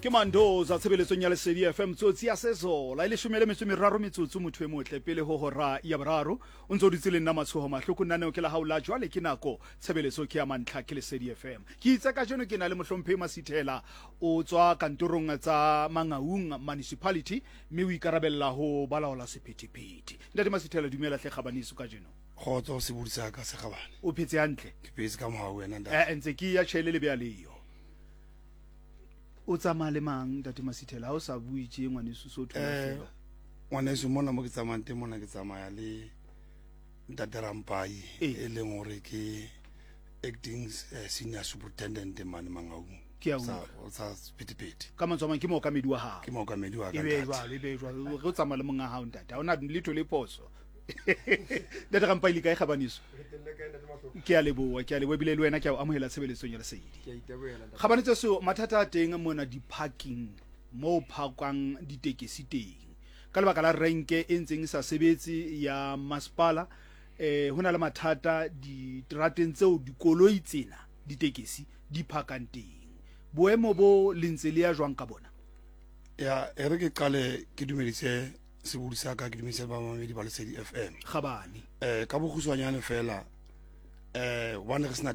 ke Mandoza tshebeletsong ya Lesedi FM tsotsi ya sezo la ile 13 metsotso motho e motle pele ho hora ya boraro o ntse o ditse le nna matshoho mahloko nna ne o ke la haula jwale ke nako tshebeletso ke ya mantlha ke Lesedi FM ke itse ka jeno ke na le mohlomphe Masithela o tswa kantorong tsa Mangaung municipality mme o ikarabella ho balaola sephethephethe ntate Masithela dumela hle khabaniso ka jeno khotso se budisa ka se khabane o phetse hantle ke phetse ka moha wena nda ntse ke ya tshele le bea leyo o tsamaya le mang ntate Masithela ha o sa bue tje ngwaneso so thola ngwaneso mona mo ke tsamayang teng mona ke tsamaya le ntate Rampai e leng hore ke acting senior superintendent man Mangaung ke a o sa sephethephethe ka mantswe mang ke mo kamedi wa hao ke mo kamedi wa ka ebe jwalo re tsamaya le monga hao ntate ha ona letho le poso ntate Rampai le kae khabaniso ke a leboa bile le wena ke a amohela tshebeletsong ya Lesedi kgabanetse so mathata a teng mona di parking mo phakwang ditekesi teng ka lebaka la renke e ntseng sa sebetse ya masepala hona le mathata di trateng tseo dikoloi tsena ditekesi di phakang teng boemo bo lentse le ya jwang ka bona ya ere ke qale ke dumedise se budisa ka ke dumedise ba mamedi ba Lesedi FM khabane ka boguswanyane fela one re sna